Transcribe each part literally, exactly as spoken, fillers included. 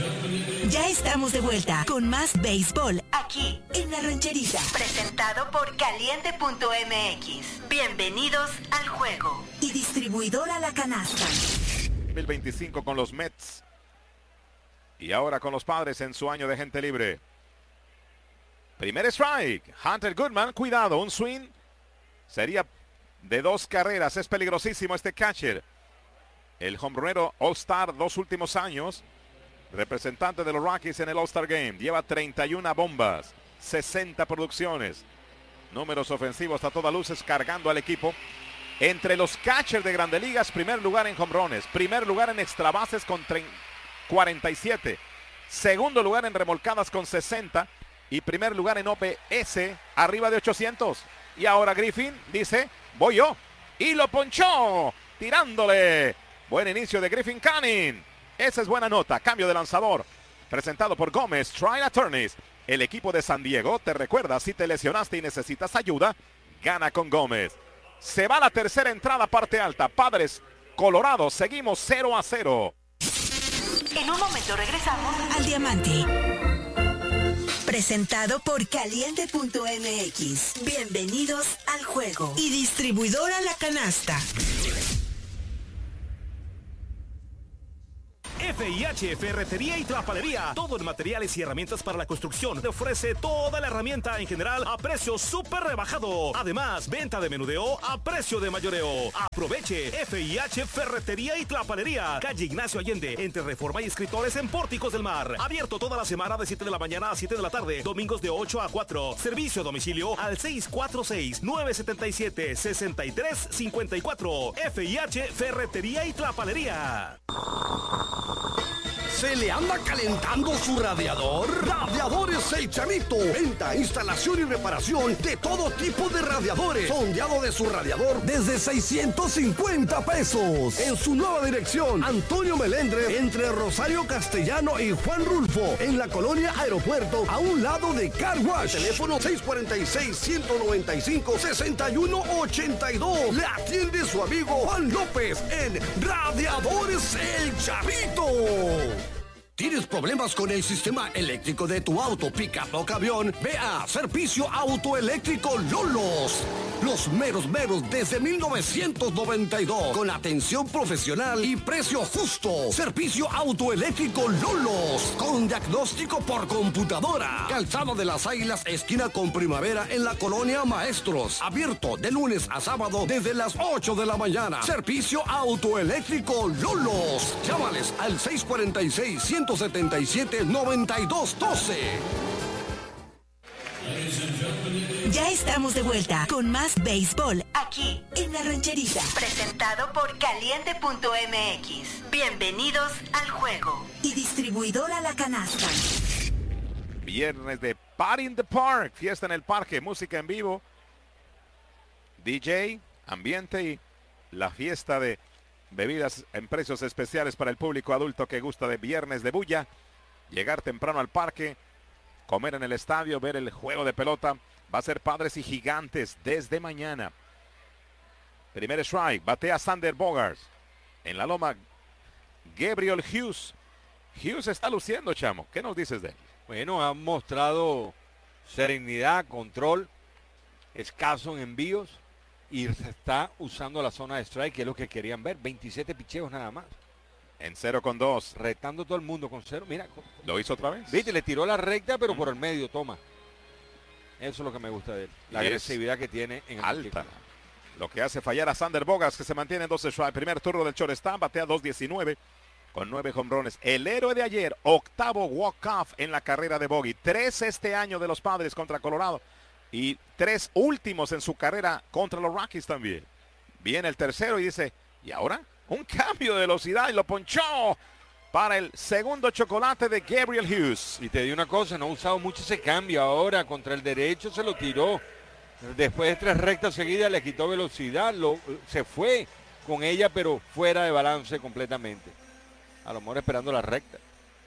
Ya estamos de vuelta con más béisbol aquí en La Rancherita. Presentado por Caliente punto M X. Bienvenidos al juego. Y distribuidora La Canasta. dos mil veinticinco con los Mets. Y ahora con los Padres en su año de gente libre. Primer strike. Hunter Goodman. Cuidado, un swing. Sería de dos carreras. Es peligrosísimo este catcher. El hombronero All-Star dos últimos años. Representante de los Rockies en el All-Star Game. Lleva treinta y una bombas. sesenta producciones. Números ofensivos a todas luces cargando al equipo. Entre los catchers de Grandes Ligas, primer lugar en hombrones. Primer lugar en extra bases con cuarenta y siete. Segundo lugar en remolcadas con sesenta. Y primer lugar en O P S arriba de ochocientos. Y ahora Griffin dice, voy yo. Y lo ponchó. Tirándole. Buen inicio de Griffin Canning. Esa es buena nota. Cambio de lanzador. Presentado por Gómez Trial Attorneys. El equipo de San Diego te recuerda, si te lesionaste y necesitas ayuda, gana con Gómez. Se va la tercera entrada, parte alta. Padres, Colorado, seguimos cero a cero. En un momento regresamos al Diamante. Presentado por Caliente punto M X. Bienvenidos al juego. Y distribuidora La Canasta. F I H Ferretería y Trapalería. Todo en materiales y herramientas para la construcción. Te ofrece toda la herramienta en general a precio súper rebajado. Además, venta de menudeo a precio de mayoreo. Aproveche. F I H Ferretería y Trapalería. Calle Ignacio Allende, entre Reforma y Escritores en Pórticos del Mar. Abierto toda la semana de siete de la mañana a siete de la tarde. Domingos de ocho a cuatro. Servicio a domicilio al seis cuatro seis, nueve siete siete, seis tres cinco cuatro. F I H Ferretería y Trapalería. ¿Se le anda calentando su radiador? Radiadores El Chavito. Venta, instalación y reparación de todo tipo de radiadores. Sondeado de su radiador desde seiscientos cincuenta pesos. En su nueva dirección, Antonio Melendres, entre Rosario Castellano y Juan Rulfo, en la colonia Aeropuerto, a un lado de Car Wash. Teléfono seis cuatro seis, uno nueve cinco, seis uno ocho dos. Le atiende su amigo Juan López en Radiadores El Chavito. ¿Tienes problemas con el sistema eléctrico de tu auto, pickup o camión? Ve a Servicio Autoeléctrico Lolos. Los meros meros desde mil novecientos noventa y dos. Con atención profesional y precio justo. Servicio Autoeléctrico Lolos. Con diagnóstico por computadora. Calzada de las Águilas, esquina con Primavera en la colonia Maestros. Abierto de lunes a sábado desde las ocho de la mañana. Servicio Autoeléctrico Lolos. Llámales al seis cuatro seis, uno siete siete, nueve dos uno dos. Ya estamos de vuelta con más béisbol aquí en La Rancherita. Presentado por Caliente punto M X. Bienvenidos al juego. Y distribuidora La Canasta. Viernes de Party in the Park. Fiesta en el parque. Música en vivo. D J, ambiente y la fiesta de bebidas en precios especiales para el público adulto que gusta de viernes de bulla. Llegar temprano al parque, comer en el estadio, ver el juego de pelota. Va a ser Padres y Gigantes desde mañana. Primer strike, batea Sander Bogaerts. En la loma, Gabriel Hughes. Hughes está luciendo, chamo. ¿Qué nos dices de él? Bueno, ha mostrado serenidad, control, escaso en envíos. Y se está usando la zona de strike, que es lo que querían ver. veintisiete picheos nada más. En cero con dos. Retando a todo el mundo con cero. Mira. ¿Lo hizo otra vez? Viste, le tiró la recta, pero mm. por el medio, toma. Eso es lo que me gusta de él. La y agresividad que tiene en el alta. equipo. Lo que hace fallar a Sander Bogaerts, que se mantiene en doce strike. Primer turno del shortstop, batea dos diecinueve con nueve jonrones. El héroe de ayer, octavo walk-off en la carrera de Bogey. Tres este año de los Padres contra Colorado. Y tres últimos en su carrera contra los Rockies también. Viene el tercero y dice, ¿y ahora? Un cambio de velocidad y lo ponchó para el segundo chocolate de Gabriel Hughes. Y te digo una cosa, no ha usado mucho ese cambio ahora. Contra el derecho se lo tiró. Después de tres rectas seguidas le quitó velocidad. Lo, se fue con ella, pero fuera de balance completamente. A lo mejor esperando la recta.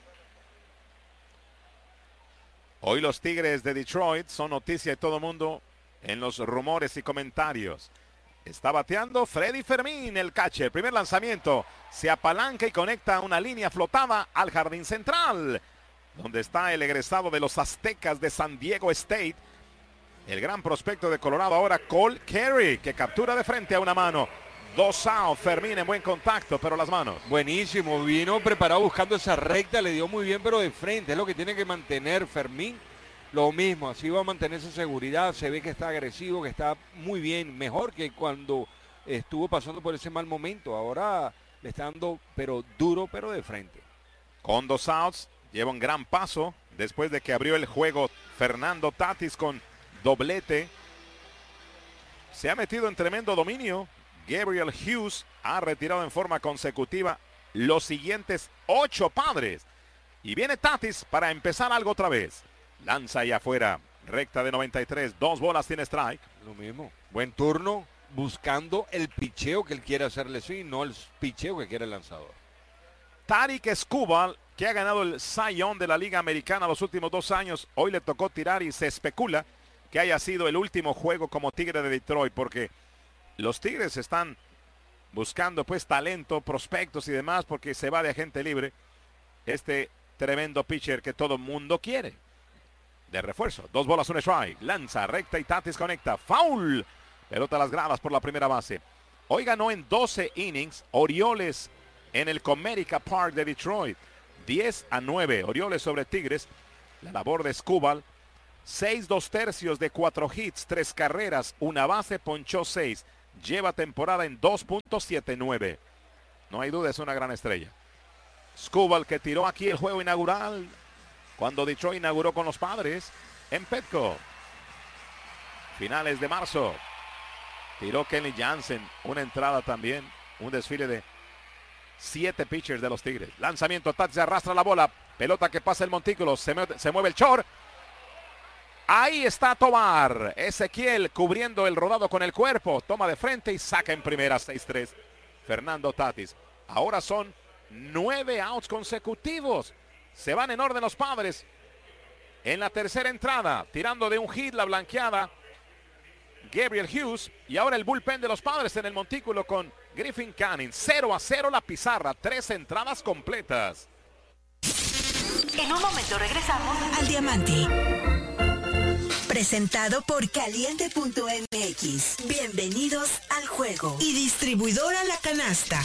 Hoy los Tigres de Detroit son noticia de todo mundo en los rumores y comentarios. Está bateando Freddy Fermín, el catcher. Primer lanzamiento. Se apalanca y conecta una línea flotada al jardín central, donde está el egresado de los Aztecas de San Diego State, el gran prospecto de Colorado ahora, Cole Carey, que captura de frente a una mano. Dos out, Fermín en buen contacto, pero las manos. Buenísimo, vino preparado buscando esa recta, le dio muy bien, pero de frente. Es lo que tiene que mantener Fermín. Lo mismo, así va a mantener esa seguridad. Se ve que está agresivo, que está muy bien, mejor que cuando estuvo pasando por ese mal momento. Ahora le está dando, pero duro, pero de frente. Con dos outs, lleva un gran paso después de que abrió el juego Fernando Tatis con doblete. Se ha metido en tremendo dominio. Gabriel Hughes ha retirado en forma consecutiva los siguientes ocho Padres. Y viene Tatis para empezar algo otra vez. Lanza ahí afuera, recta de noventa y tres, dos bolas, tiene strike. Lo mismo, buen turno, buscando el picheo que él quiere hacerle swing, no el picheo que quiere el lanzador. Tarik Skubal, que ha ganado el Cy Young de la Liga Americana los últimos dos años, hoy le tocó tirar y se especula que haya sido el último juego como Tigre de Detroit, porque los Tigres están buscando pues talento, prospectos y demás, porque se va de agente libre este tremendo pitcher que todo el mundo quiere. De refuerzo, dos bolas, un strike, lanza, recta y Tatis conecta, foul, pelota a las gradas por la primera base. Hoy ganó en doce innings Orioles en el Comerica Park de Detroit, diez a nueve, Orioles sobre Tigres. La labor de Skubal, seis dos tercios de cuatro hits, tres carreras, una base, ponchó seis, lleva temporada en dos punto setenta y nueve. No hay duda, es una gran estrella. Skubal, que tiró aquí el juego inaugural cuando Detroit inauguró con los Padres en Petco. Finales de marzo. Tiró Kenley Jansen, una entrada también, un desfile de siete pitchers de los Tigres. Lanzamiento, Tatis arrastra la bola, pelota que pasa el montículo, se, mueve, se mueve el short. Ahí está Tobar, Ezequiel cubriendo el rodado con el cuerpo, toma de frente y saca en primera, seis tres. Fernando Tatis. Ahora son nueve outs consecutivos. Se van en orden los Padres. En la tercera entrada, tirando de un hit la blanqueada Gabriel Hughes. Y ahora el bullpen de los Padres en el montículo con Griffin Canning. cero a cero la pizarra, tres entradas completas. En un momento regresamos al Diamante. Presentado por Caliente punto M X. Bienvenidos al juego. Y distribuidora La Canasta.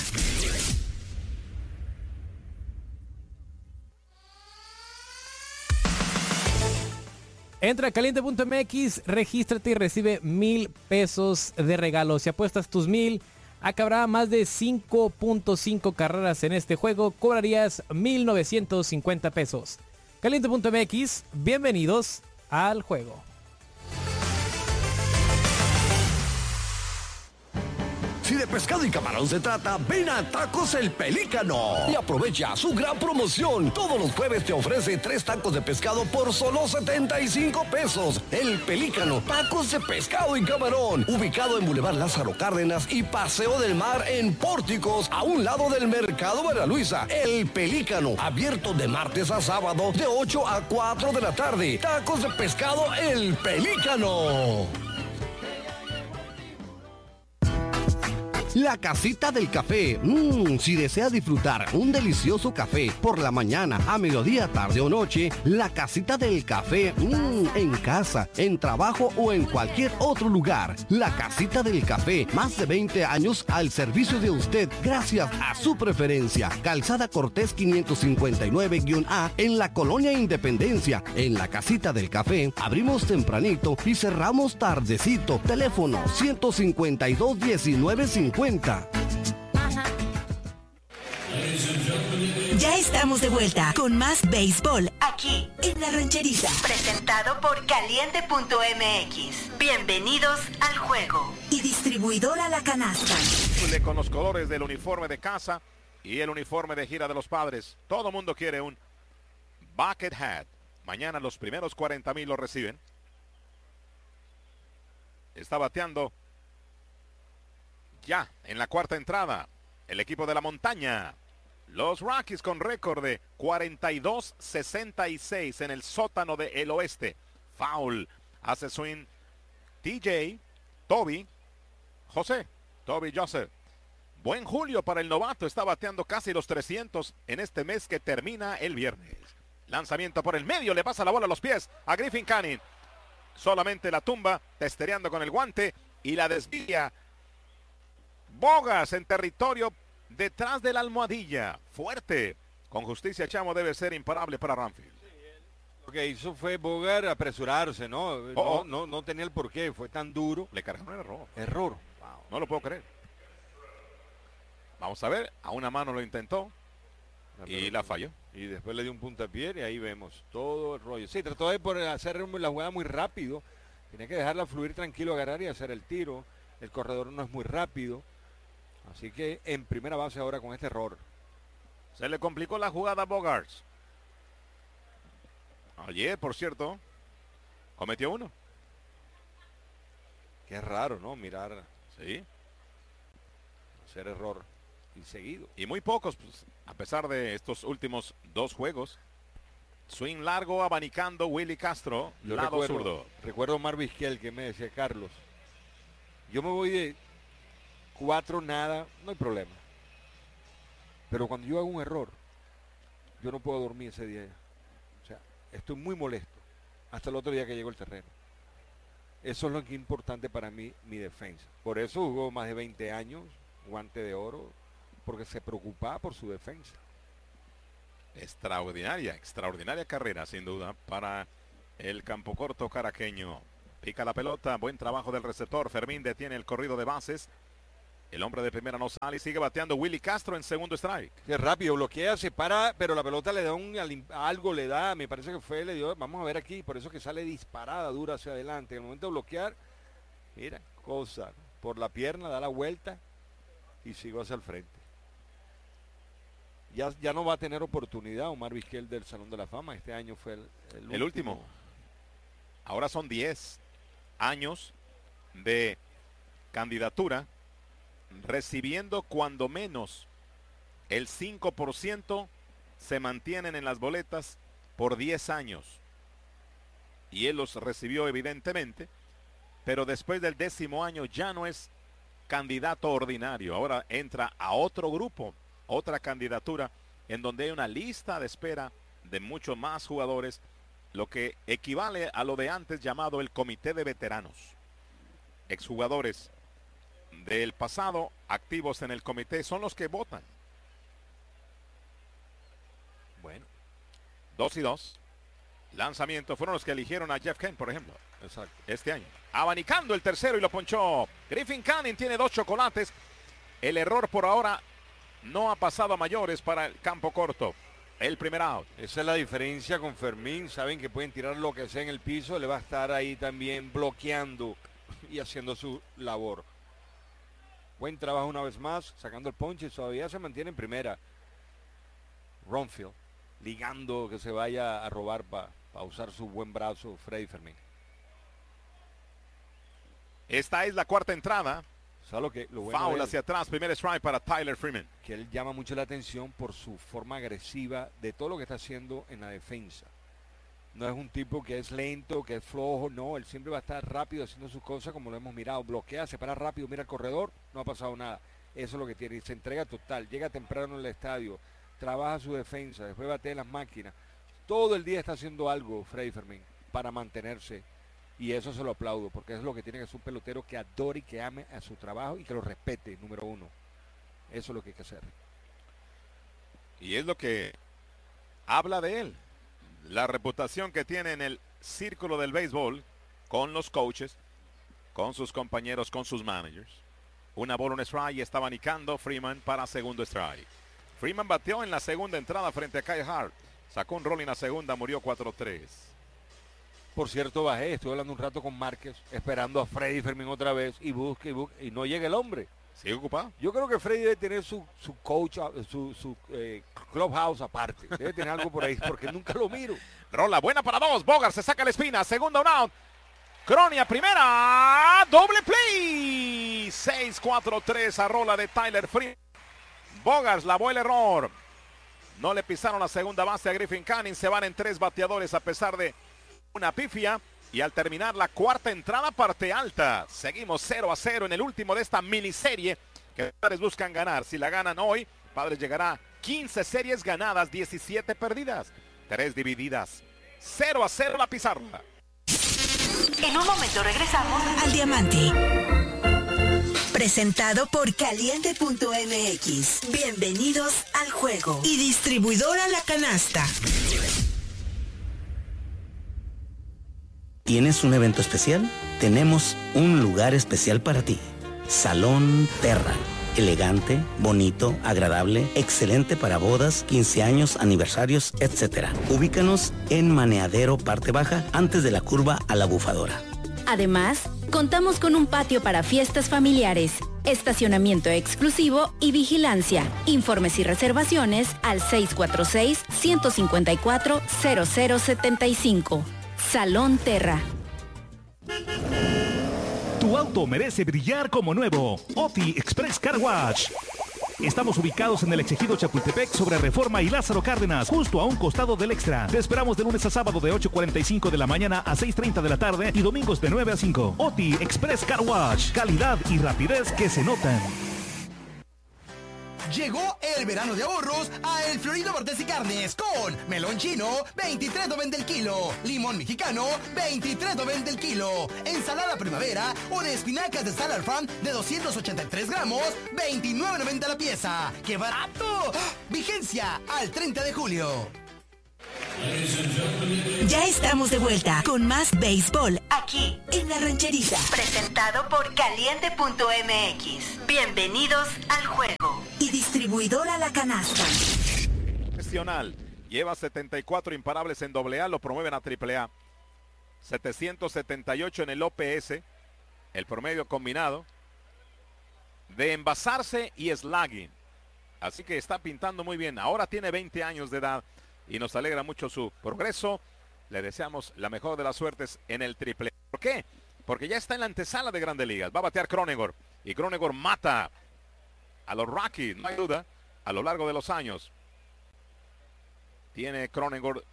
Entra a Caliente punto M X, regístrate y recibe mil pesos de regalo. Si apuestas tus mil, acabará más de cinco punto cinco carreras en este juego. Cobrarías mil novecientos cincuenta pesos. Caliente punto M X, bienvenidos al juego. Si de pescado y camarón se trata, ven a Tacos El Pelícano y aprovecha su gran promoción. Todos los jueves te ofrece tres tacos de pescado por solo setenta y cinco pesos. El Pelícano, tacos de pescado y camarón, ubicado en Boulevard Lázaro Cárdenas y Paseo del Mar en Pórticos, a un lado del Mercado María Luisa. El Pelícano, abierto de martes a sábado de ocho a cuatro de la tarde. Tacos de pescado El Pelícano. La Casita del Café. Mmm, si desea disfrutar un delicioso café por la mañana, a mediodía, tarde o noche, La Casita del Café, mmm, en casa, en trabajo o en cualquier otro lugar. La Casita del Café, más de veinte años al servicio de usted, gracias a su preferencia. Calzada Cortés quinientos cincuenta y nueve A, en la Colonia Independencia. En La Casita del Café, abrimos tempranito y cerramos tardecito. Teléfono ciento cincuenta y dos, diecinueve cincuenta. Ya estamos de vuelta con más béisbol aquí en La Rancherita. Presentado por Caliente punto M X. Bienvenidos al juego. Y distribuidora La Canasta. Con los colores del uniforme de casa y el uniforme de gira de los Padres. Todo mundo quiere un bucket hat. Mañana los primeros cuarenta mil lo reciben. Está bateando ya en la cuarta entrada el equipo de la montaña. Los Rockies con récord de cuarenta y dos sesenta y seis en el sótano del oeste. Foul. Hace swing T J Toby José. Toby Joseph. Buen julio para el novato. Está bateando casi los trescientos en este mes que termina el viernes. Lanzamiento por el medio. Le pasa la bola a los pies a Griffin Canning. Solamente la tumba, testereando con el guante y la desvía. Bogaerts en territorio detrás de la almohadilla. Fuerte. Con justicia, Chamo, debe ser imparable para Ramfield. Lo que hizo fue Bogaerts apresurarse, ¿no? Oh, no, oh. no, no tenía el porqué, fue tan duro. Le cargaron el error. Error. Wow, no lo puedo creer. Vamos a ver, a una mano lo intentó y la falló. Y después le dio un puntapié y ahí vemos todo el rollo. Sí, trató de por hacer la jugada muy rápido. Tenía que dejarla fluir tranquilo, agarrar y hacer el tiro. El corredor no es muy rápido. Así que en primera base ahora con este error. Se le complicó la jugada a Bogaerts. Ayer, por cierto, cometió uno. Qué raro, ¿no? Mirar. Sí. Hacer error. Y seguido. Y muy pocos, pues, a pesar de estos últimos dos juegos. Swing largo, abanicando Willie Castro, Yo lado recuerdo, zurdo. Recuerdo Marv Vizquel que me decía, Carlos, yo me voy de cuatro nada, no hay problema. Pero cuando yo hago un error, yo no puedo dormir ese día. O sea, estoy muy molesto. Hasta el otro día que llego al terreno. Eso es lo que es importante para mí, mi defensa. Por eso jugó más de veinte años, guante de oro, porque se preocupaba por su defensa. Extraordinaria, extraordinaria carrera, sin duda, para el campo corto caraqueño. Pica la pelota, buen trabajo del receptor. Fermín detiene el corrido de bases. El hombre de primera no sale y sigue bateando Willie Castro en segundo strike. Es rápido, bloquea, se para, pero la pelota le da un algo, le da, me parece que fue, le dio, vamos a ver aquí, por eso que sale disparada, dura hacia adelante. En el momento de bloquear, mira, cosa, por la pierna, da la vuelta y sigo hacia el frente. Ya, ya no va a tener oportunidad Omar Vizquel del Salón de la Fama. Este año fue el, el, el último. último. Ahora son diez años de candidatura, recibiendo cuando menos el cinco por ciento se mantienen en las boletas por diez años. Y él los recibió evidentemente, pero después del décimo año ya no es candidato ordinario. Ahora entra a otro grupo, otra candidatura en donde hay una lista de espera de muchos más jugadores, lo que equivale a lo de antes llamado el comité de veteranos. Exjugadores del pasado activos en el comité son los que votan. Bueno, dos y dos. Lanzamiento fueron los que eligieron a Jeff Kent, por ejemplo. Exacto. Este año. Abanicando el tercero y lo ponchó. Griffin Canning tiene dos chocolates. El error por ahora no ha pasado a mayores para el campo corto. El primer out. Esa es la diferencia con Fermín. Saben que pueden tirar lo que sea en el piso. Le va a estar ahí también bloqueando y haciendo su labor. Buen trabajo una vez más, sacando el ponche. Todavía se mantiene en primera. Ronfield, ligando que se vaya a robar para pa usar su buen brazo Freddy Fermín. Esta es la cuarta entrada. Lo que, lo bueno Foul él, hacia atrás, primer strike para Tyler Freeman. Que él llama mucho la atención por su forma agresiva de todo lo que está haciendo en la defensa. No es un tipo que es lento, que es flojo, no, él siempre va a estar rápido haciendo sus cosas como lo hemos mirado. Bloquea, se para rápido, mira el corredor, no ha pasado nada. Eso es lo que tiene, y se entrega total, llega temprano al estadio, trabaja su defensa, después batea las máquinas. Todo el día está haciendo algo Freddy Fermín para mantenerse. Y eso se lo aplaudo, porque es lo que tiene que ser un pelotero que adore y que ame a su trabajo y que lo respete, número uno. Eso es lo que hay que hacer. Y es lo que habla de él. La reputación que tiene en el círculo del béisbol, con los coaches, con sus compañeros, con sus managers. Una bola, un strike y está abanicando Freeman para segundo strike. Freeman bateó en la segunda entrada frente a Kyle Hart. Sacó un rolling a segunda, murió cuatro tres. Por cierto, bajé, estuve hablando un rato con Márquez, esperando a Freddy Fermín otra vez, y busca y busca, y no llega el hombre. ¿Sigue ocupado? Yo creo que Freddy debe tener su, su coach, su, su eh, clubhouse aparte. Debe tener algo por ahí, porque nunca lo miro. Rola, buena para dos, Bogaerts se saca la espina, segunda un out. Cronia primera, doble play. seis cuatro tres a rola de Tyler Freeman. Bogaerts lavó el error. No le pisaron la segunda base a Griffin Canning, se van en tres bateadores a pesar de una pifia Y al terminar la cuarta entrada, parte alta. Seguimos cero a cero en el último de esta miniserie que los Padres buscan ganar. Si la ganan hoy, Padres llegará a quince series ganadas, diecisiete perdidas, tres divididas. cero a cero la pizarra. En un momento regresamos al Diamante. Presentado por Caliente punto M X. Bienvenidos al juego. Y distribuidora La Canasta. ¿Tienes un evento especial? Tenemos un lugar especial para ti. Salón Terra. Elegante, bonito, agradable, excelente para bodas, quince años, aniversarios, etcétera. Ubícanos en Maneadero, parte baja, antes de la curva a la Bufadora. Además, contamos con un patio para fiestas familiares, estacionamiento exclusivo y vigilancia. Informes y reservaciones al seis cuatro seis, uno cinco cuatro, cero cero siete cinco. Salón Terra. Tu auto merece brillar como nuevo. Oti Express Car Wash. Estamos ubicados en el Exegido Chapultepec sobre Reforma y Lázaro Cárdenas, justo a un costado del Extra. Te esperamos de lunes a sábado de ocho cuarenta y cinco de la mañana a seis treinta de la tarde y domingos de nueve a cinco. Oti Express Car Wash. Calidad y rapidez que se notan. Llegó el verano de ahorros a El Florido Martes y Carnes con melón chino, veintitrés noventa el kilo, limón mexicano, veintitrés noventa el kilo, ensalada primavera o de espinacas de Salad Farm de doscientos ochenta y tres gramos, veintinueve noventa la pieza. ¡Qué barato! Vigencia al treinta de julio. Ya estamos de vuelta con más béisbol aquí en La Rancherita. Presentado por Caliente punto M X. Bienvenidos al juego. Y distribuidora La Canasta. Profesional. Lleva setenta y cuatro imparables en doble A, lo promueven a triple A. setecientos setenta y ocho en el O P S. El promedio combinado de envasarse y slugging. Así que está pintando muy bien. Ahora tiene veinte años de edad. Y nos alegra mucho su progreso. Le deseamos la mejor de las suertes en el triple. ¿Por qué? Porque ya está en la antesala de Grandes Ligas. Va a batear Cronenworth. Y Cronenworth mata a los Rockies, no hay duda, a lo largo de los años. Tiene Cronenworth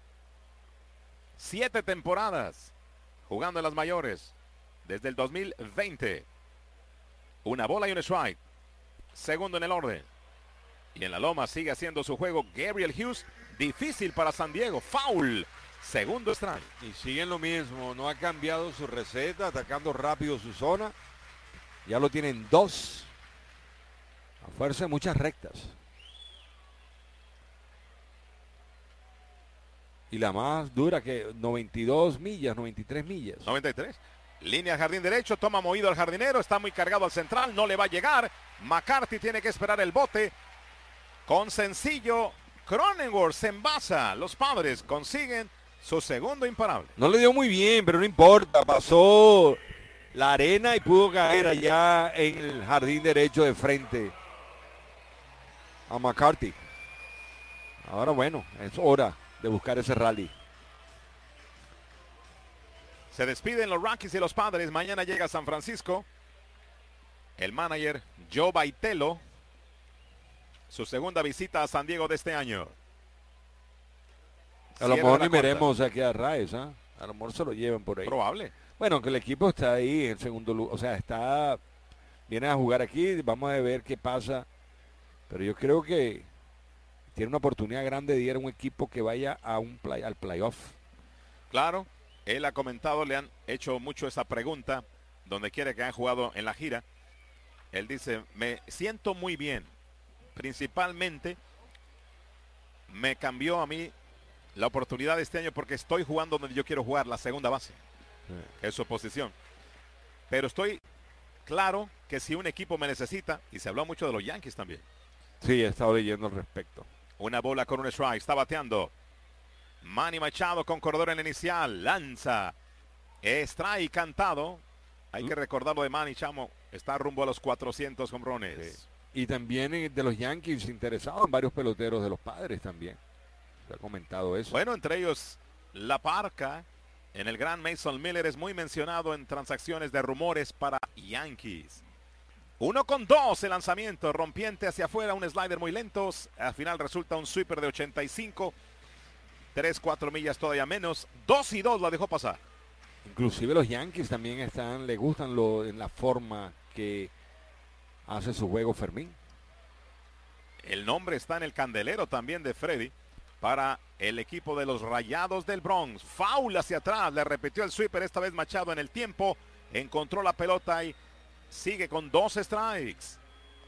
siete temporadas jugando en las mayores. Desde el dos mil veinte. Una bola y un strike. Segundo en el orden. Y en la loma sigue haciendo su juego Gabriel Hughes. Difícil para San Diego. Foul. Segundo strike. Y siguen lo mismo. No ha cambiado su receta. Atacando rápido su zona. Ya lo tienen dos. A fuerza de muchas rectas. Y la más dura que noventa y dos millas, noventa y tres millas. noventa y tres. Línea al jardín derecho. Toma movido al jardinero. Está muy cargado al central. No le va a llegar. McCarthy tiene que esperar el bote. Con sencillo, Cronenworth se envasa. Los Padres consiguen su segundo imparable. No le dio muy bien, pero no importa. Pasó la arena y pudo caer allá en el jardín derecho de frente a McCarthy. Ahora bueno, es hora de buscar ese rally. Se despiden los Rockies y los Padres. Mañana llega a San Francisco el manager Joe Baitello. Su segunda visita a San Diego de este año. A lo mejor ni veremos aquí a Raes, ¿eh? A lo mejor se lo llevan por ahí. Probable. Bueno, que el equipo está ahí en segundo lugar. O sea, está... Viene a jugar aquí. Vamos a ver qué pasa. Pero yo creo que tiene una oportunidad grande de ir a un equipo que vaya a un play, al playoff. Claro. Él ha comentado, le han hecho mucho esa pregunta. Donde quiere que han jugado en la gira. Él dice, me siento muy bien. Principalmente me cambió a mí la oportunidad de este año porque estoy jugando donde yo quiero jugar, la segunda base. Es su posición. Pero estoy claro que si un equipo me necesita, y se habló mucho de los Yankees también. Sí, he estado leyendo al respecto. Una bola con un strike, está bateando Manny Machado con corredor en la inicial, lanza, strike cantado. Hay que recordarlo de Manny, chamo, está rumbo a los cuatrocientos jonrones. Sí. Y también de los Yankees interesados en varios peloteros de los Padres también. Se ha comentado eso. Bueno, entre ellos La Parca en el gran Mason Miller es muy mencionado en transacciones de rumores para Yankees. Uno con dos el lanzamiento, rompiente hacia afuera, un slider muy lento. Al final resulta un sweeper de ochenta y cinco. tres, cuatro millas todavía menos. Dos y dos la dejó pasar. Inclusive los Yankees también están, le gustan lo, en la forma que hace su juego Fermín. El nombre está en el candelero también de Freddy para el equipo de los Rayados del Bronx. Foul hacia atrás, le repitió el sweeper, esta vez Machado en el tiempo. Encontró la pelota y sigue con dos strikes.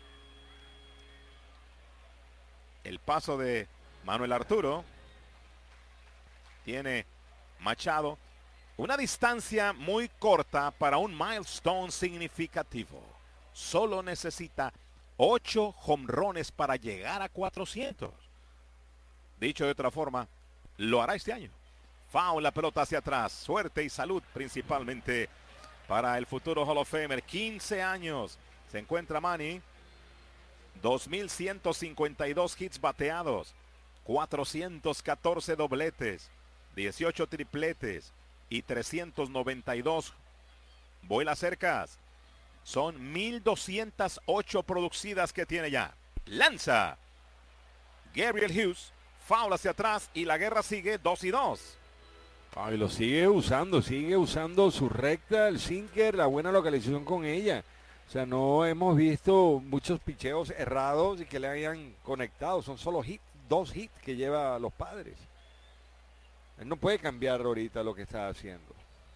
El paso de Manuel Arturo. Tiene Machado una distancia muy corta para un milestone significativo. Solo necesita ocho jonrones para llegar a cuatrocientos. Dicho de otra forma, lo hará este año. Foul, la pelota hacia atrás. Suerte y salud principalmente para el futuro Hall of Famer. quince años se encuentra Manny. dos mil ciento cincuenta y dos hits bateados. cuatrocientos catorce dobletes. dieciocho tripletes. Y trescientos noventa y dos vuelas cercas. Son mil doscientas ocho producidas que tiene ya. Lanza Gabriel Hughes. Foul hacia atrás y la guerra sigue dos y dos. Ay, lo sigue usando, sigue usando su recta, el sinker, la buena localización con ella. O sea, no hemos visto muchos picheos errados y que le hayan conectado. Son solo hits, dos hits que lleva a los Padres. Él no puede cambiar ahorita lo que está haciendo.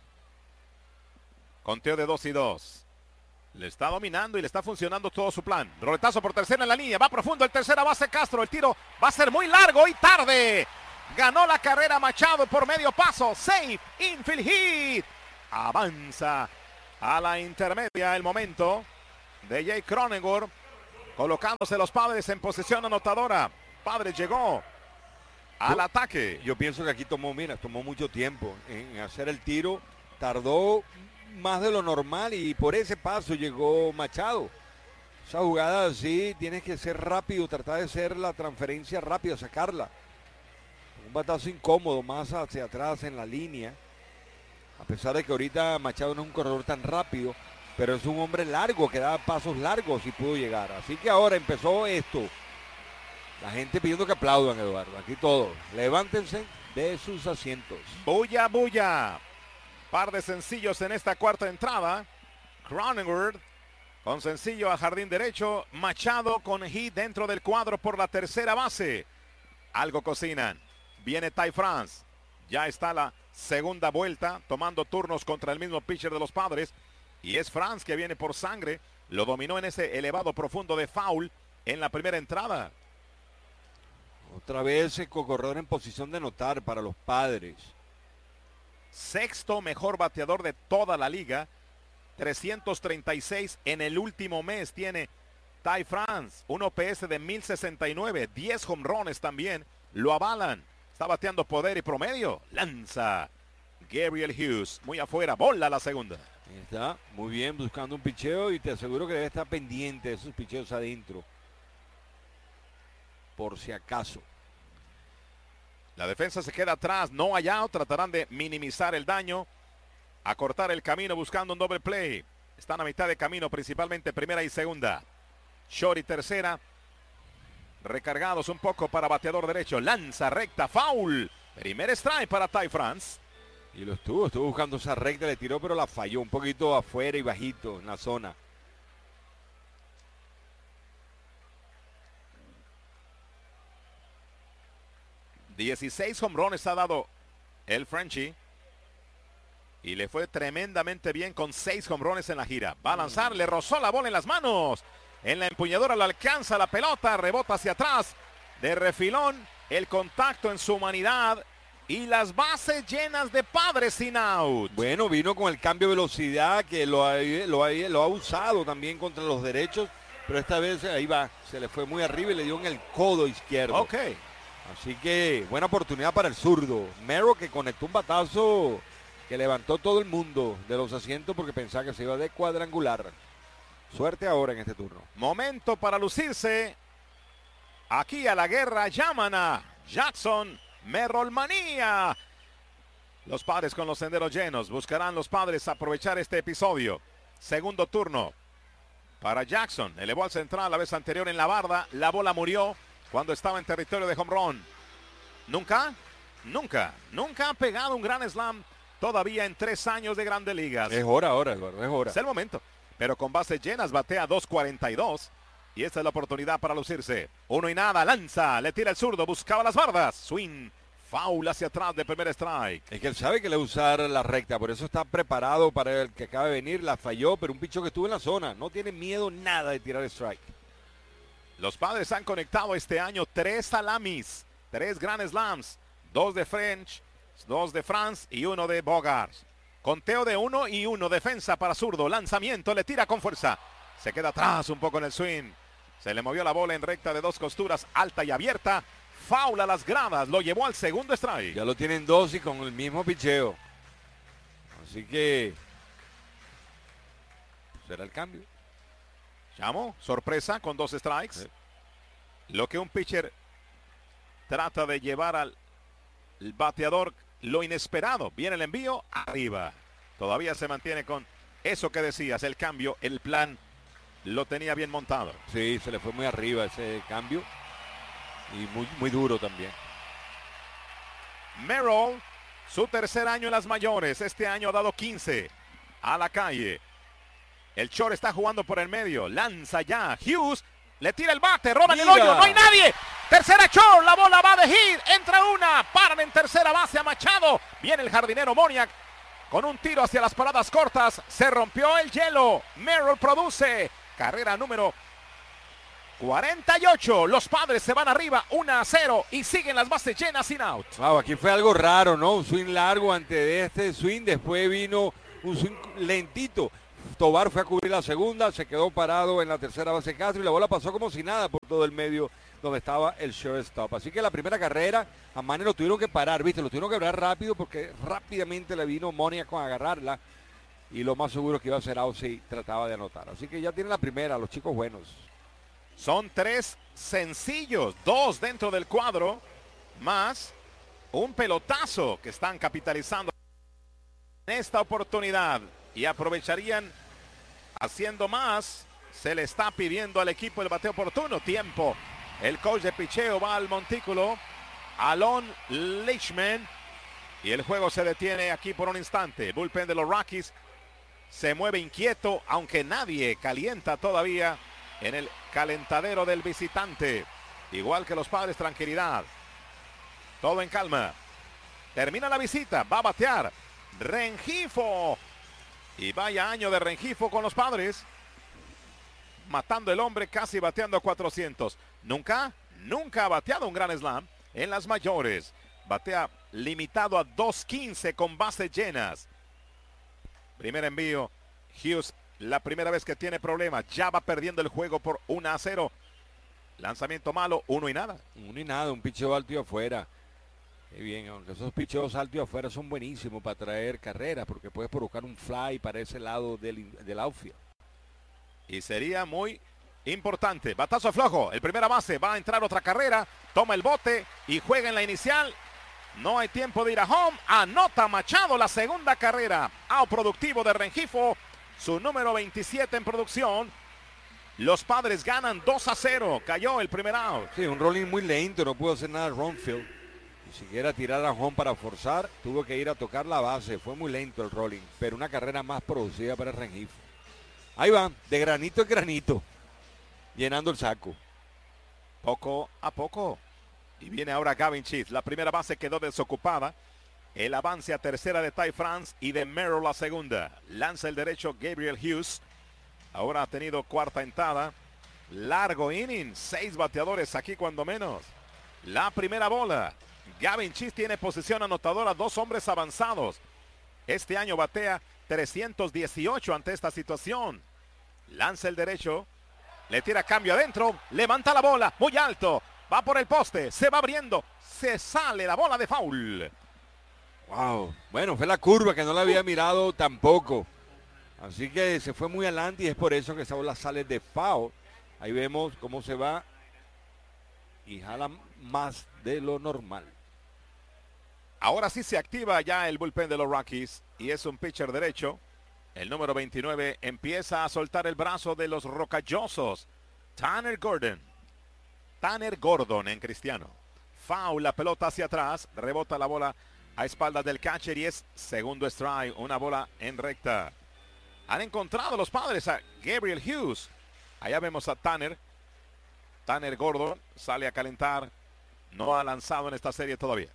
Conteo de dos y dos. Le está dominando y le está funcionando todo su plan. Roletazo por tercera en la línea. Va profundo el tercera base Castro. El tiro va a ser muy largo y tarde. Ganó la carrera Machado por medio paso. Safe. Infield hit. Avanza a la intermedia el momento de Jay Cronenworth. Colocándose los Padres en posición anotadora. Padres llegó al yo, ataque. Yo pienso que aquí tomó, mira, tomó mucho tiempo en hacer el tiro. Tardó más de lo normal y por ese paso llegó Machado. Esa jugada así tienes que ser rápido, tratar de hacer la transferencia rápido, sacarla. Un batazo incómodo más hacia atrás en la línea. A pesar de que ahorita Machado no es un corredor tan rápido, pero es un hombre largo que da pasos largos y pudo llegar. Así que ahora empezó esto. La gente pidiendo que aplaudan, Eduardo. Aquí todos. Levántense de sus asientos. Bulla, bulla. Par de sencillos en esta cuarta entrada. Cronenworth con sencillo a jardín derecho. Machado con hit dentro del cuadro por la tercera base. Algo cocinan. Viene Ty France. Ya está la segunda vuelta tomando turnos contra el mismo pitcher de los Padres. Y es France que viene por sangre. Lo dominó en ese elevado profundo de foul en la primera entrada. Otra vez el corredor en posición de anotar para los Padres. Sexto mejor bateador de toda la liga. trescientos treinta y seis en el último mes tiene Ty France. Un O P S de mil sesenta y nueve. diez jonrones también lo avalan. Está bateando poder y promedio. Lanza Gabriel Hughes. Muy afuera. Bola la segunda. Ahí está. Muy bien buscando un picheo y te aseguro que debe estar pendiente de esos picheos adentro. Por si acaso. La defensa se queda atrás, no hay out, tratarán de minimizar el daño, acortar el camino buscando un doble play. Están a mitad de camino, principalmente primera y segunda. Short y tercera, recargados un poco para bateador derecho. Lanza recta, foul. Primer strike para Ty France. Y lo estuvo, estuvo buscando esa recta, le tiró, pero la falló un poquito afuera y bajito en la zona. dieciséis hombrones ha dado el Frenchie. Y le fue tremendamente bien con seis hombrones en la gira. Va a lanzar, le rozó la bola en las manos. En la empuñadura lo alcanza la pelota, rebota hacia atrás. De refilón, el contacto en su humanidad. Y las bases llenas de Padres sin out. Bueno, vino con el cambio de velocidad que lo ha, lo ha, lo ha usado también contra los derechos. Pero esta vez ahí va, se le fue muy arriba y le dio en el codo izquierdo. Ok. Así que buena oportunidad para el zurdo. Merrill que conectó un batazo que levantó todo el mundo de los asientos porque pensaba que se iba de cuadrangular. Suerte ahora en este turno. Momento para lucirse. Aquí a la guerra llaman a Jackson Merrill manía. Los Padres con los senderos llenos. Buscarán los Padres aprovechar este episodio. Segundo turno para Jackson. Elevó al central la vez anterior en la barda. La bola murió cuando estaba en territorio de home run. Nunca, nunca, nunca ha pegado un gran slam todavía en tres años de Grandes Ligas. Es hora ahora, Eduardo, es hora. Es el momento. Pero con bases llenas batea dos cuarenta y dos. Y esta es la oportunidad para lucirse. Uno y nada, lanza, le tira el zurdo, buscaba las bardas. Swing, foul hacia atrás de primer strike. Es que él sabe que le va a usar la recta, por eso está preparado para el que acaba de venir. La falló, pero un picho que estuvo en la zona. No tiene miedo nada de tirar strike. Los Padres han conectado este año tres salamis, tres Grand Slams, dos de French, dos de France y uno de Bogart. Conteo de uno y uno, defensa para zurdo, lanzamiento, le tira con fuerza. Se queda atrás un poco en el swing. Se le movió la bola en recta de dos costuras, alta y abierta. Foul a las gradas, lo llevó al segundo strike. Ya lo tienen dos y con el mismo picheo. Así que será el cambio. Chamo, sorpresa con dos strikes. Sí. Lo que un pitcher trata de llevar al bateador, lo inesperado. Viene el envío, arriba. Todavía se mantiene con eso que decías, el cambio, el plan. Lo tenía bien montado. Sí, se le fue muy arriba ese cambio. Y muy, muy duro también. Merrill, su tercer año en las mayores. Este año ha dado quince a la calle. El short está jugando por el medio. Lanza ya. Hughes le tira el bate. Roban el hoyo. No hay nadie. Tercera short. La bola va de hit. Entra una. Paran en tercera base a Machado. Viene el jardinero Moniak con un tiro hacia las paradas cortas. Se rompió el hielo. Merrill produce. Carrera número cuarenta y ocho. Los Padres se van arriba uno a cero y siguen las bases llenas sin out. Wow, aquí fue algo raro, ¿no? Un swing largo antes de este swing. Después vino un swing lentito. Tobar fue a cubrir la segunda, se quedó parado en la tercera base Castro y la bola pasó como si nada por todo el medio donde estaba el shortstop. Así que la primera carrera a Manny lo tuvieron que parar, ¿viste? Lo tuvieron que parar rápido porque rápidamente le vino Moniak con agarrarla. Y lo más seguro que iba a ser out si trataba de anotar. Así que ya tienen la primera, los chicos buenos. Son tres sencillos, dos dentro del cuadro, más un pelotazo que están capitalizando en esta oportunidad. Y aprovecharían haciendo más. Se le está pidiendo al equipo el bateo oportuno. Tiempo. El coach de picheo va al montículo. Alon Leishman. Y el juego se detiene aquí por un instante. Bullpen de los Rockies se mueve inquieto, aunque nadie calienta todavía en el calentadero del visitante. Igual que los Padres, tranquilidad. Todo en calma. Termina la visita, va a batear Rengifo. Y vaya año de Rengifo con los Padres. Matando el hombre, casi bateando a cuatrocientos. Nunca, nunca ha bateado un Grand Slam en las mayores. Batea limitado a dos quince con bases llenas. Primer envío. Hughes, la primera vez que tiene problemas. Ya va perdiendo el juego por uno a cero. Lanzamiento malo, uno y nada. Uno y nada, un picheo alto y afuera. Qué bien, aunque esos picheos altos y afuera son buenísimos para traer carreras, porque puedes provocar un fly para ese lado del, del outfield. Y sería muy importante. Batazo flojo, el primera base, va a entrar otra carrera, toma el bote y juega en la inicial. No hay tiempo de ir a home. Anota Machado la segunda carrera. Out productivo de Rengifo. Su número veintisiete en producción. Los Padres ganan dos a cero. Cayó el primer out. Sí, un rolling muy lento. No pudo hacer nada Ronfield. Ni siquiera tirar a home para forzar. Tuvo que ir a tocar la base. Fue muy lento el rolling. Pero una carrera más producida para Rengifo. Ahí va. De granito en granito. Llenando el saco. Poco a poco. Y viene ahora Gavin Cheese. La primera base quedó desocupada. El avance a tercera de Ty France y de Merrill la segunda. Lanza el derecho Gabriel Hughes. Ahora ha tenido cuarta entrada. Largo inning. Seis bateadores aquí cuando menos. La primera bola. Gavin Cheese tiene posición anotadora. Dos hombres avanzados. Este año batea trescientos dieciocho ante esta situación. Lanza el derecho. Le tira cambio adentro. Levanta la bola. Muy alto. Va por el poste, se va abriendo, se sale la bola de foul. Wow, bueno, fue la curva que no la había mirado tampoco. Así que se fue muy adelante y es por eso que esa bola sale de foul. Ahí vemos cómo se va y jala más de lo normal. Ahora sí se activa ya el bullpen de los Rockies y es un pitcher derecho. El número veintinueve empieza a soltar el brazo de los rocallosos. Tanner Gordon. Tanner Gordon en cristiano. Foul, la pelota hacia atrás. Rebota la bola a espaldas del catcher y es segundo strike, una bola en recta. Han encontrado los padres a Gabriel Hughes. Allá vemos a Tanner. Tanner Gordon sale a calentar. No ha lanzado en esta serie todavía.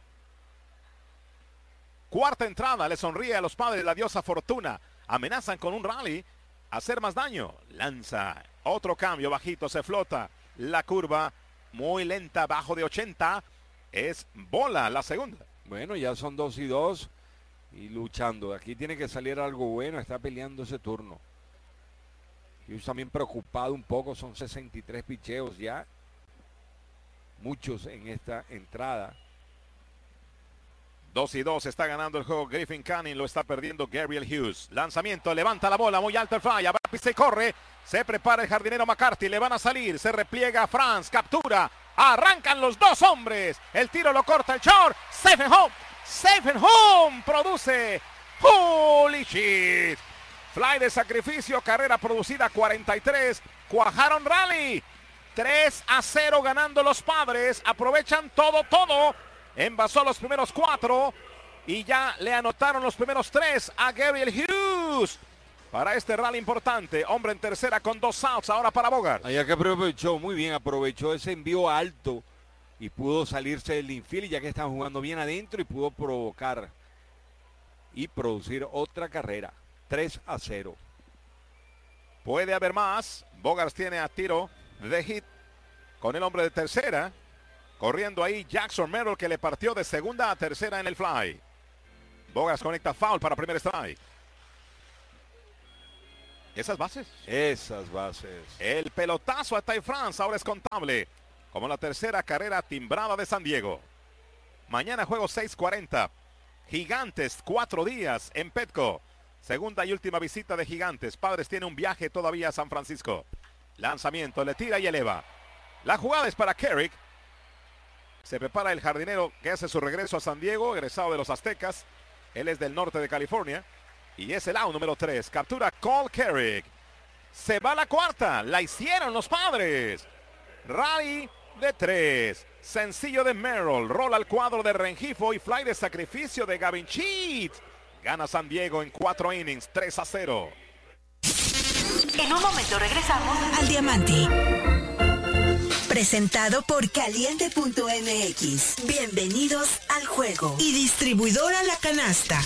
Cuarta entrada, le sonríe a los padres la diosa Fortuna. Amenazan con un rally, hacer más daño. Lanza, otro cambio bajito, se flota. La curva muy lenta, bajo de ochenta. Es bola la segunda. Bueno, ya son dos y dos y luchando. Aquí tiene que salir algo bueno, está peleando ese turno. Hughes también preocupado un poco, son sesenta y tres picheos ya. Muchos en esta entrada. Dos y dos, está ganando el juego Griffin Canning, lo está perdiendo Gabriel Hughes. Lanzamiento, levanta la bola, muy alto el fly, abajo y se corre. Se prepara el jardinero McCarthy, le van a salir, se repliega Franz, captura. Arrancan los dos hombres. El tiro lo corta el short. Safe and home. Safe and home. Produce. Holy shit. Fly de sacrificio. Carrera producida cuarenta y tres. Cuajaron rally. tres a cero ganando los padres. Aprovechan todo, todo. Envasó los primeros cuatro. Y ya le anotaron los primeros tres a Gabriel Hughes. Para este rally importante, hombre en tercera con dos outs, ahora para Bogart. Allá que aprovechó, muy bien, aprovechó ese envío alto y pudo salirse del infield, ya que estaban jugando bien adentro y pudo provocar y producir otra carrera. tres a cero. Puede haber más. Bogart tiene a tiro de hit con el hombre de tercera. Corriendo ahí Jackson Merrill, que le partió de segunda a tercera en el fly. Bogart conecta foul para primer strike. Esas bases. Esas bases. El pelotazo a Ty France ahora es contable. Como la tercera carrera timbrada de San Diego. Mañana juego seis cuarenta. Gigantes, cuatro días en Petco. Segunda y última visita de Gigantes. Padres tiene un viaje todavía a San Francisco. Lanzamiento, le tira y eleva. La jugada es para Kerrick. Se prepara el jardinero que hace su regreso a San Diego, egresado de los Aztecas. Él es del norte de California. Y es el out número tres. Captura Cole Kerrick. Se va la cuarta. La hicieron los padres. Rally de tres. Sencillo de Merrill. Rola al cuadro de Rengifo y fly de sacrificio de Gavin Cheat. Gana San Diego en cuatro innings. tres a cero. En un momento regresamos al Diamante. Presentado por Caliente punto M X. Bienvenidos al juego. Y distribuidora La Canasta.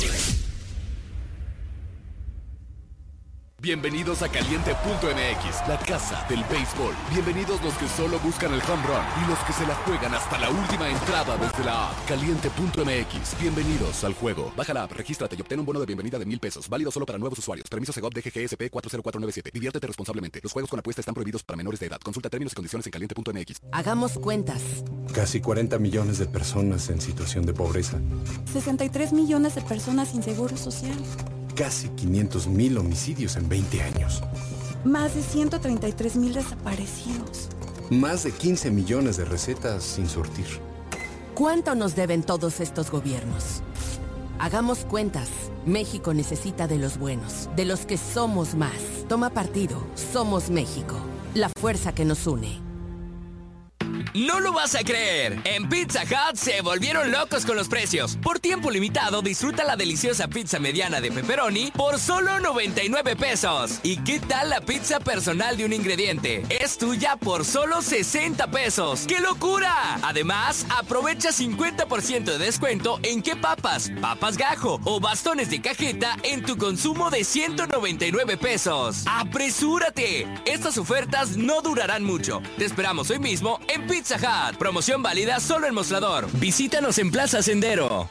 Bienvenidos a Caliente punto M X, la casa del béisbol. Bienvenidos los que solo buscan el home run y los que se la juegan hasta la última entrada desde la app. Caliente punto M X, bienvenidos al juego. Baja la app, regístrate y obtén un bono de bienvenida de mil pesos, válido solo para nuevos usuarios. Permiso Segov D G G S P cuatro cero cuatro nueve siete. Diviértete responsablemente. Los juegos con apuesta están prohibidos para menores de edad. Consulta términos y condiciones en Caliente punto M X. Hagamos cuentas. Casi cuarenta millones de personas en situación de pobreza. sesenta y tres millones de personas sin seguro social. Casi quinientos mil homicidios en veinte años. Más de ciento treinta y tres mil desaparecidos. Más de quince millones de recetas sin surtir. ¿Cuánto nos deben todos estos gobiernos? Hagamos cuentas. México necesita de los buenos, de los que somos más. Toma partido. Somos México. La fuerza que nos une. No lo vas a creer. En Pizza Hut se volvieron locos con los precios. Por tiempo limitado, disfruta la deliciosa pizza mediana de pepperoni por solo noventa y nueve pesos. ¿Y qué tal la pizza personal de un ingrediente? Es tuya por solo sesenta pesos. ¡Qué locura! Además, aprovecha cincuenta por ciento de descuento en qué papas, papas gajo o bastones de cajeta en tu consumo de ciento noventa y nueve pesos. ¡Apresúrate! Estas ofertas no durarán mucho. Te esperamos hoy mismo en Pizza Hut. Promoción válida solo en Mostrador. Visítanos en Plaza Sendero.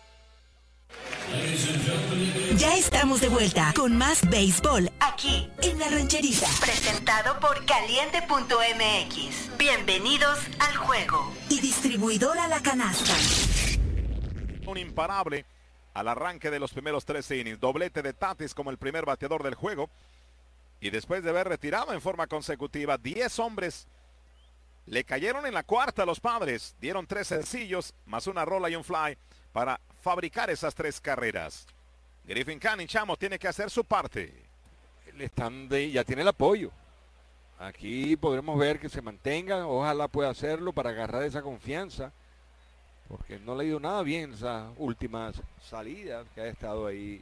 Ya estamos de vuelta con más béisbol aquí en La Rancherita. Presentado por Caliente punto M X. Bienvenidos al juego. Y distribuidora La Canasta. Un imparable al arranque de los primeros tres innings. Doblete de Tatis como el primer bateador del juego. Y después de haber retirado en forma consecutiva diez hombres, le cayeron en la cuarta a los padres. Dieron tres sencillos, más una rola y un fly para fabricar esas tres carreras. Griffin Canning, Chamo, tiene que hacer su parte. Le están de, ya tiene el apoyo. Aquí podremos ver que se mantenga. Ojalá pueda hacerlo para agarrar esa confianza. Porque no le ha ido nada bien esas últimas salidas que ha estado ahí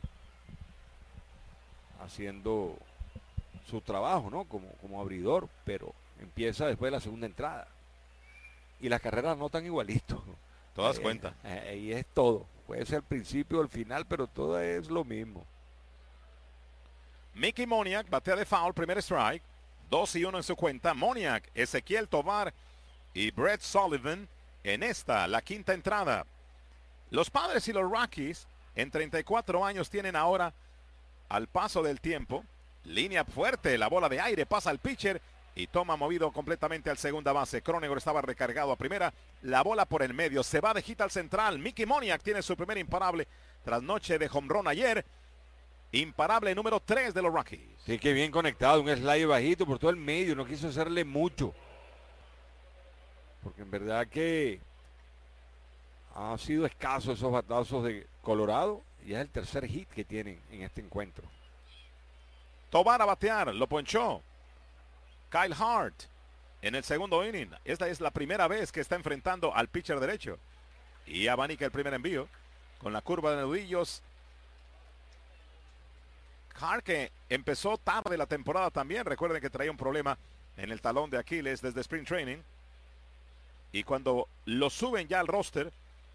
haciendo su trabajo, ¿no? Como, como abridor, pero empieza después de la segunda entrada. Y las carreras no tan igualitos. Todas eh, cuentan. Eh, ahí es todo. Puede ser el principio o el final, pero todo es lo mismo. Mickey Moniak batea de foul, primer strike. dos y uno en su cuenta. Moniak, Ezequiel Tovar y Brett Sullivan en esta, la quinta entrada. Los Padres y los Rockies en treinta y cuatro años tienen ahora, al paso del tiempo, línea fuerte, la bola de aire pasa al pitcher y toma movido completamente al segunda base. Cronenworth estaba recargado a primera, la bola por el medio, se va de hit al central. Mickey Moniak tiene su primer imparable tras noche de home run ayer. Imparable número tres de los Rockies. Sí, que bien conectado, un slide bajito por todo el medio, no quiso hacerle mucho. Porque en verdad que ha sido escaso esos batazos de Colorado y es el tercer hit que tienen en este encuentro. Tovar a batear, lo ponchó Kyle Hart en el segundo inning. Esta es la primera vez que está enfrentando al pitcher derecho. Y abanica el primer envío con la curva de nudillos. Hart, que empezó tarde la temporada también. Recuerden que traía un problema en el talón de Aquiles desde Spring Training. Y cuando lo suben ya al roster,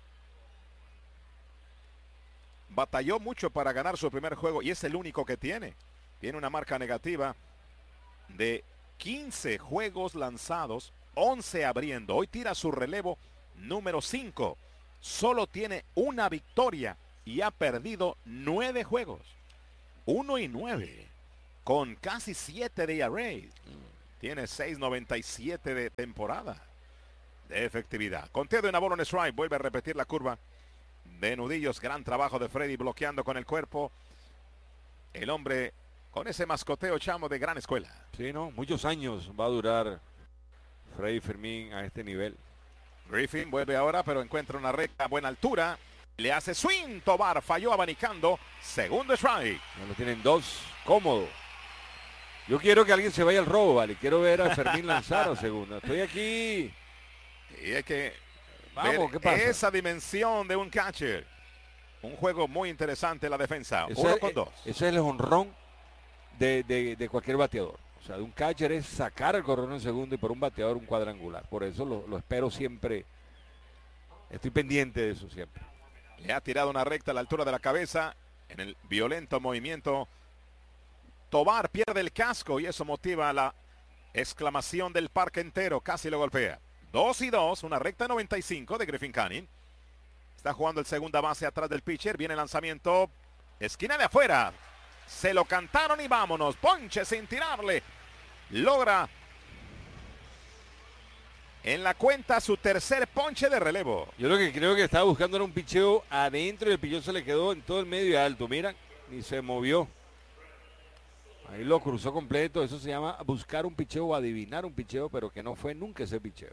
batalló mucho para ganar su primer juego y es el único que tiene. Tiene una marca negativa de quince juegos lanzados, once abriendo. Hoy tira su relevo número cinco. Solo tiene una victoria y ha perdido nueve juegos. uno y nueve. Con casi siete de E R A. Tiene seis noventa y siete de temporada de efectividad. Conteo de una bola en strike. Vuelve a repetir la curva de nudillos. Gran trabajo de Freddy bloqueando con el cuerpo. El hombre con ese mascoteo, chamo, de gran escuela. Sí, no, muchos años va a durar Freddy Fermín a este nivel. Griffin vuelve ahora, pero encuentra una recta a buena altura. Le hace swing. Tovar falló abanicando. Segundo strike. Ya lo tienen dos. Cómodo. Yo quiero que alguien se vaya al robo, vale. Quiero ver a Fermín lanzar a segunda. Estoy aquí. Y es que vamos, ¿qué pasa? Esa dimensión de un catcher. Un juego muy interesante la defensa. Eso Uno es, con dos. Ese es el jonrón de, de, de cualquier bateador. O sea, de un catcher es sacar el corredor en segundo y por un bateador un cuadrangular. Por eso lo, lo espero siempre. Estoy pendiente de eso siempre. Le ha tirado una recta a la altura de la cabeza en el violento movimiento. Tovar pierde el casco y eso motiva la exclamación del parque entero. Casi lo golpea. Dos y dos, una recta noventa y cinco de Griffin Canning. Está jugando el segunda base atrás del pitcher. Viene el lanzamiento. Esquina de afuera. Se lo cantaron y vámonos. Ponche sin tirarle. Logra en la cuenta su tercer ponche de relevo. Yo lo que creo que estaba buscando era un picheo adentro y el picheo se le quedó en todo el medio y alto. Mira, ni se movió. Ahí lo cruzó completo. Eso se llama buscar un picheo o adivinar un picheo, pero que no fue nunca ese picheo.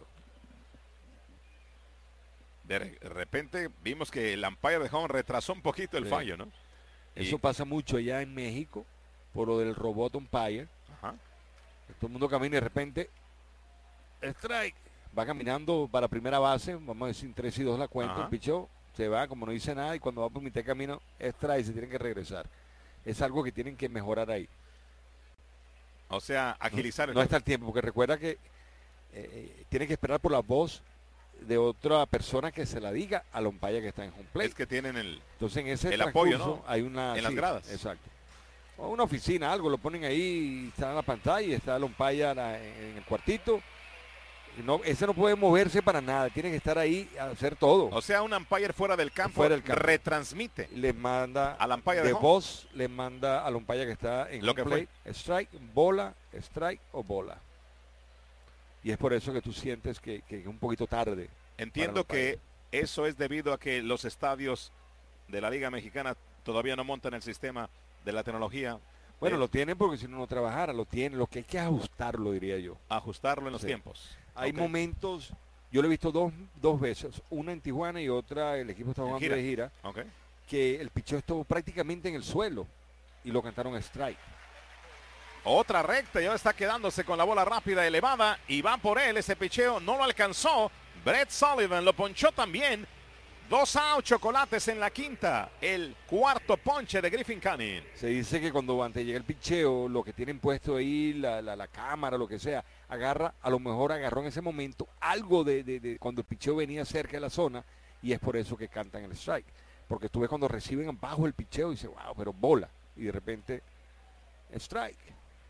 De repente vimos que el umpire de home retrasó un poquito el Sí. fallo, ¿no? Eso Y- pasa mucho allá en México por lo del robot umpire. Ajá. Todo el mundo camina y de repente strike. Va caminando para primera base, vamos a decir tres y dos la cuenta, Ajá. el pichó, se va, como no dice nada, y cuando va por mitad de camino, strike, se tienen que regresar. Es algo que tienen que mejorar ahí. O sea, agilizar No, el no está el tiempo, porque recuerda que eh, tiene que esperar por la voz de otra persona que se la diga al umpire que está en home plate. Es que tienen el, Entonces en ese el apoyo, transcurso ¿no? hay una... En las sí, gradas. Exacto. O una oficina, algo, lo ponen ahí, y está en la pantalla, y está el umpire en en el cuartito. No, ese no puede moverse para nada, tiene que estar ahí a hacer todo. O sea, un umpire fuera del campo, Fuera del campo. retransmite. Le manda al umpire de de home. voz, le manda al umpire que está en Lo home que plate, strike, bola, strike o bola. Y es por eso que tú sientes que, que es un poquito tarde. Entiendo para el que eso es debido a que los estadios de la Liga Mexicana todavía no montan el sistema de la tecnología. Bueno, Eh, lo tienen porque si no, no trabajara, lo tienen. Lo que hay que es ajustarlo, diría yo. Ajustarlo en los Sí. tiempos. Hay Ok. momentos, yo lo he visto dos, dos veces, una en Tijuana y otra, el equipo está En jugando gira. de gira, Ok. que el picheo estuvo prácticamente en el suelo y lo cantaron strike. Otra recta, ya está quedándose con la bola rápida elevada y va por él. Ese picheo no lo alcanzó. Brett Sullivan lo ponchó también. Dos out, chocolates en la quinta. El cuarto ponche de Griffin Canning. Se dice que cuando antes llega el picheo, lo que tienen puesto ahí, la, la, la cámara, lo que sea, agarra, a lo mejor agarró en ese momento algo de, de, de cuando el picheo venía cerca de la zona, y es por eso que cantan el strike. Porque tú ves cuando reciben bajo el picheo y dices, wow, pero bola. Y de repente, strike.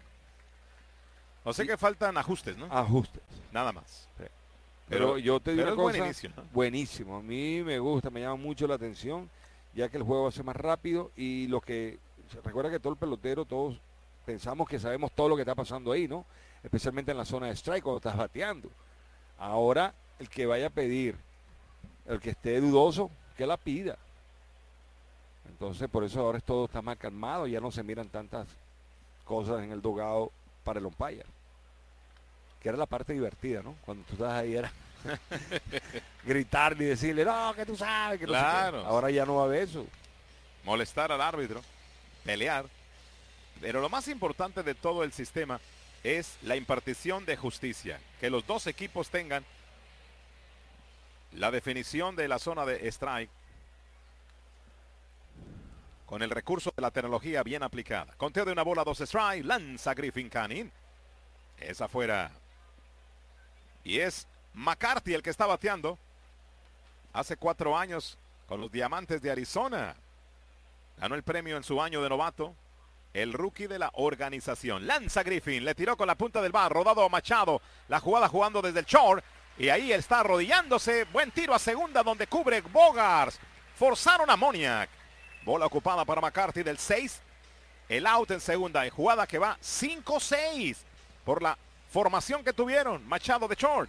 O sea que faltan ajustes, ¿no? Ajustes. Nada más. Sí. Pero, pero yo te digo una cosa, buen inicio, ¿no? Buenísimo. A mí me gusta, me llama mucho la atención, ya que el juego va a ser más rápido y lo que, recuerda que todo el pelotero, todos pensamos que sabemos todo lo que está pasando ahí, ¿no? Especialmente en la zona de strike cuando estás bateando. Ahora, el que vaya a pedir, el que esté dudoso, que la pida. Entonces, por eso ahora todo está más calmado, ya no se miran tantas cosas en el dogado para el umpire. Que era la parte divertida, ¿no? Cuando tú estás ahí era gritar y decirle, no, que tú sabes, que no claro. sé qué. Ahora ya no va a haber eso. Molestar al árbitro, pelear. Pero lo más importante de todo el sistema es la impartición de justicia. Que los dos equipos tengan la definición de la zona de strike con el recurso de la tecnología bien aplicada. Conteo de una bola, dos strike, lanza Griffin Canning. Es afuera. Y es McCarthy el que está bateando. Hace cuatro años con los Diamantes de Arizona. Ganó el premio en su año de novato. El rookie de la organización. Lanza Griffin, le tiró con la punta del bar. Rodado a Machado. La jugada jugando desde el short. Y ahí está arrodillándose. Buen tiro a segunda donde cubre Bogaerts. Forzaron a Moniak. Bola ocupada para McCarthy del seis. El out en segunda. En jugada que va cinco seis. Por la formación que tuvieron. Machado de short.